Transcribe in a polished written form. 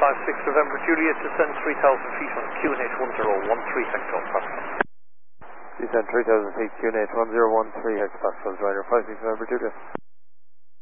56 November Juliet, descend 3,000 feet on QNH 1013 hectopascal. Descend 3,000 feet, QNH 1013 hectopascal, Ryder 56 November Juliet.